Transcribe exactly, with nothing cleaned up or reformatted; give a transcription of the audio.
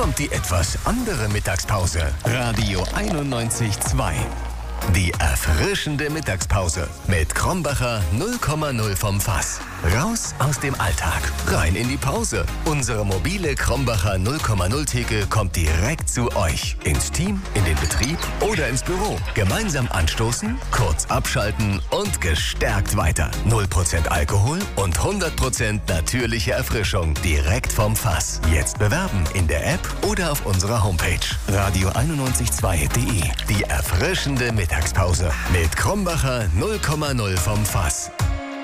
kommt die etwas andere Mittagspause. Radio einundneunzig Komma zwei. Die erfrischende Mittagspause mit Krombacher null Komma null vom Fass. Raus aus dem Alltag, rein in die Pause. Unsere mobile Krombacher null Komma null Theke kommt direkt zu euch. Ins Team, in den Betrieb oder ins Büro. Gemeinsam anstoßen, kurz abschalten und gestärkt weiter. null Prozent Alkohol und hundert Prozent natürliche Erfrischung direkt vom Fass. Jetzt bewerben in der App oder auf unserer Homepage radio einundneunzig Komma zwei Punkt de. Die erfrischende Mittagspause mit Krombacher null Komma null vom Fass.